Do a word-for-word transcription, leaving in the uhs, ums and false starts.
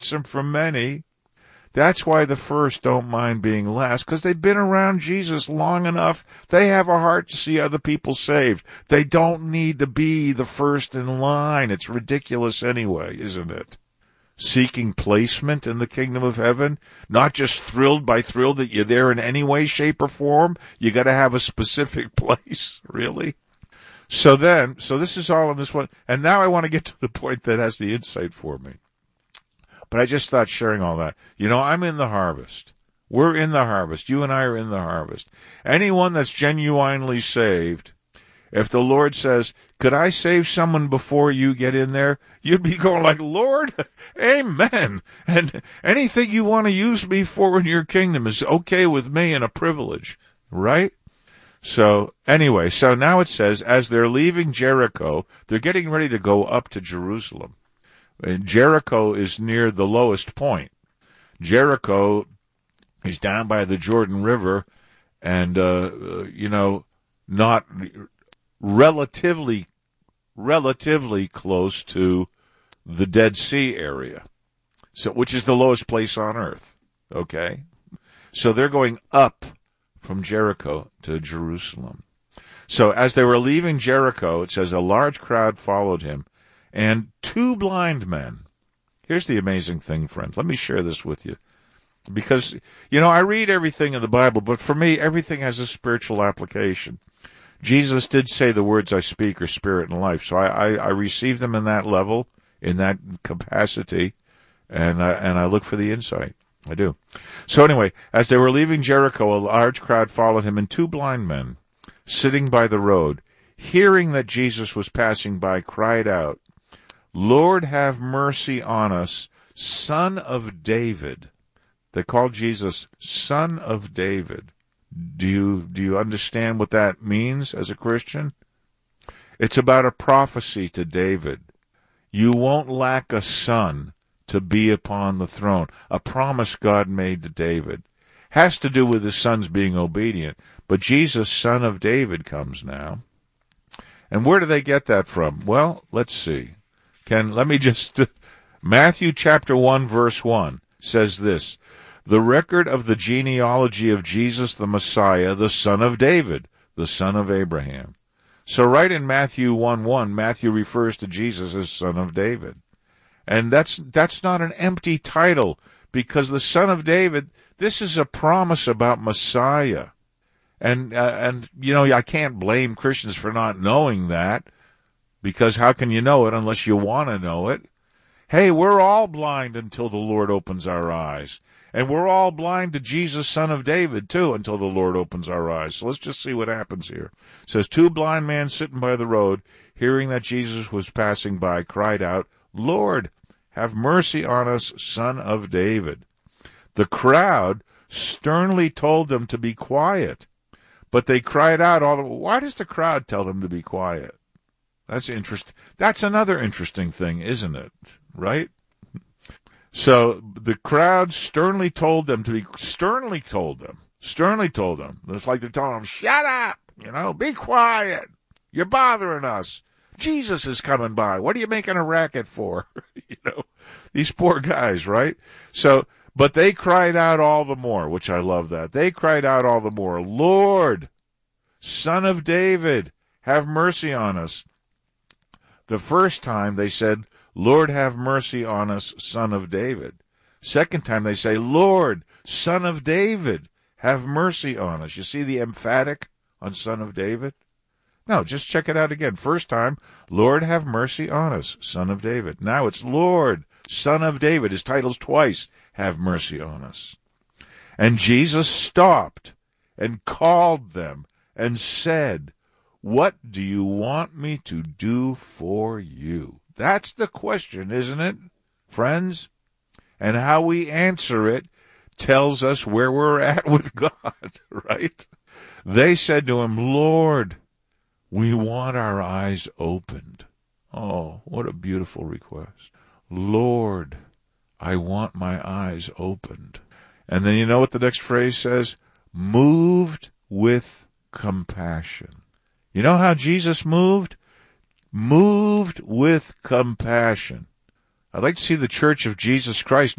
ransom for many. That's why the first don't mind being last, because they've been around Jesus long enough. They have a heart to see other people saved. They don't need to be the first in line. It's ridiculous anyway, isn't it? Seeking placement in the kingdom of heaven, not just thrilled by thrilled that you're there in any way, shape, or form. You got to have a specific place, really. So then, so this is all in this one, and now I want to get to the point that has the insight for me. But I just thought sharing all that. You know, I'm in the harvest. We're in the harvest. You and I are in the harvest. Anyone that's genuinely saved, if the Lord says, could I save someone before you get in there? You'd be going like, Lord, amen. And anything you want to use me for in your kingdom is okay with me and a privilege, right? So anyway, so now it says, as they're leaving Jericho, they're getting ready to go up to Jerusalem. And Jericho is near the lowest point. Jericho is down by the Jordan River and, uh, you know, not relatively, relatively close to the Dead Sea area, so which is the lowest place on earth, okay? So they're going up from Jericho to Jerusalem. So as they were leaving Jericho, it says a large crowd followed him, and two blind men. Here's the amazing thing, friends. Let me share this with you. Because, you know, I read everything in the Bible, but for me, everything has a spiritual application. Jesus did say the words I speak are spirit and life, so I, I, I receive them in that level, in that capacity, and I, and I look for the insight. I do. So anyway, as they were leaving Jericho, a large crowd followed him, and two blind men, sitting by the road, hearing that Jesus was passing by, cried out, Lord, have mercy on us, Son of David. They called Jesus Son of David. Do you, do you understand what that means as a Christian? It's about a prophecy to David. You won't lack a son to be upon the throne. A promise God made to David. Has to do with his sons being obedient. But Jesus, Son of David, comes now. And where do they get that from? Well, let's see. Can, let me just, Matthew chapter one, verse one says this, the record of the genealogy of Jesus the Messiah, the son of David, the son of Abraham. So right in Matthew one one, Matthew refers to Jesus as son of David. And that's, that's not an empty title, because the son of David, this is a promise about Messiah. And, uh, and, you know, I can't blame Christians for not knowing that, because how can you know it unless you want to know it? Hey, we're all blind until the Lord opens our eyes. And we're all blind to Jesus, Son of David, too, until the Lord opens our eyes. So let's just see what happens here. It says, two blind men sitting by the road, hearing that Jesus was passing by, cried out, Lord, have mercy on us, Son of David. The crowd sternly told them to be quiet, but they cried out all the while. Why does the crowd tell them to be quiet? That's interesting. That's another interesting thing, isn't it? Right? So the crowd sternly told them to be, sternly told them, sternly told them. It's like they're telling them, shut up, you know, be quiet. You're bothering us. Jesus is coming by. What are you making a racket for? You know, these poor guys, right? So, but they cried out all the more, which I love that. They cried out all the more, Lord, Son of David, have mercy on us. The first time they said, Lord, have mercy on us, Son of David. Second time they say, Lord, Son of David, have mercy on us. You see the emphatic on Son of David? No, just check it out again. First time, Lord, have mercy on us, Son of David. Now it's Lord, Son of David. His title's twice, have mercy on us. And Jesus stopped and called them and said, what do you want me to do for you? That's the question, isn't it, friends? And how we answer it tells us where we're at with God, right? They said to him, Lord, we want our eyes opened. Oh, what a beautiful request. Lord, I want my eyes opened. And then you know what the next phrase says? Moved with compassion. You know how Jesus moved? Moved with compassion. I'd like to see the Church of Jesus Christ